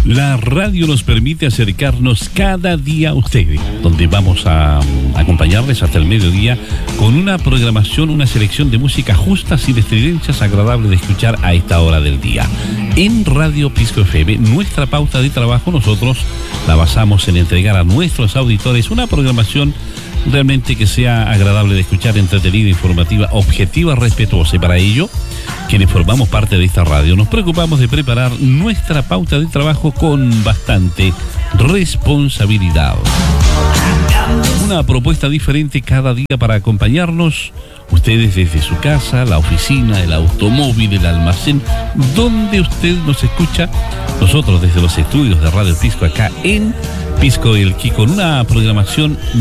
La radio nos permite acercarnos cada día a ustedes, donde vamos a acompañarles hasta el mediodía con una programación, una selección de música justas y de estridencias agradables de escuchar a esta hora del día. En Radio Pisco FM, nuestra pauta de trabajo, nosotros la basamos en entregar a nuestros auditores una programación realmente que sea agradable de escuchar, entretenida, informativa, objetiva, respetuosa. Y para ello, quienes formamos parte de esta radio, nos preocupamos de preparar nuestra pauta de trabajo con bastante responsabilidad. Una propuesta diferente cada día para acompañarnos, ustedes desde su casa, la oficina, el automóvil, el almacén, donde usted nos escucha, nosotros desde los estudios de Radio Pisco acá en Pisco El Kiko, con una programación